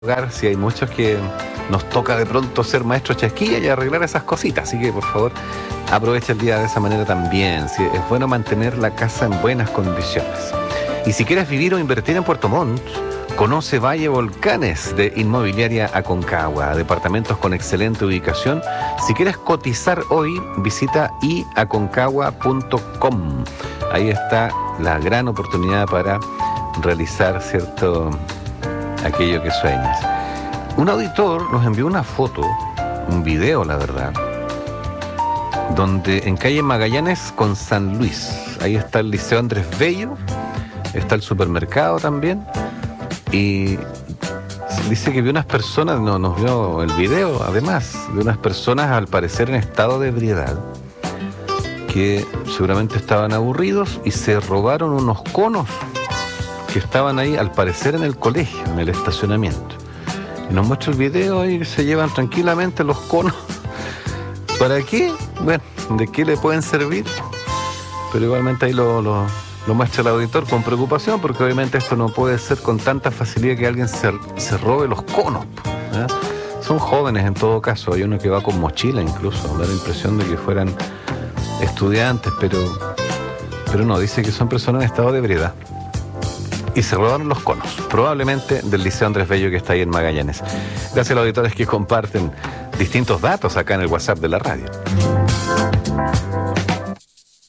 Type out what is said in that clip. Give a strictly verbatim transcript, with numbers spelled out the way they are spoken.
hogar, si hay muchos que nos toca de pronto ser maestros chasquilla y arreglar esas cositas, así que por favor aprovecha el día de esa manera también. Si es bueno mantener la casa en buenas condiciones. Y si quieres vivir o invertir en Puerto Montt, conoce Valle Volcanes de Inmobiliaria Aconcagua, departamentos con excelente ubicación. Si quieres cotizar hoy, visita i aconcagua punto com. Ahí está la gran oportunidad para realizar cierto aquello que sueñas. Un auditor nos envió una foto, un video, la verdad, donde en calle Magallanes con San Luis, ahí está el Liceo Andrés Bello, está el supermercado también, y dice que vio unas personas, no, nos vio el video además, de unas personas al parecer en estado de ebriedad, que seguramente estaban aburridos y se robaron unos conos que estaban ahí, al parecer en el colegio, en el estacionamiento. Y nos muestra el video y se llevan tranquilamente los conos. ¿Para qué? Bueno, ¿de qué le pueden servir? Pero igualmente ahí lo, lo, lo muestra el auditor con preocupación, porque obviamente esto no puede ser con tanta facilidad que alguien se, se robe los conos, ¿eh? Son jóvenes en todo caso, hay uno que va con mochila incluso, da la impresión de que fueran estudiantes, pero, pero no, dice que son personas en estado de ebriedad. Y se robaron los conos, probablemente del Liceo Andrés Bello que está ahí en Magallanes. Gracias a los auditores que comparten distintos datos acá en el WhatsApp de la radio.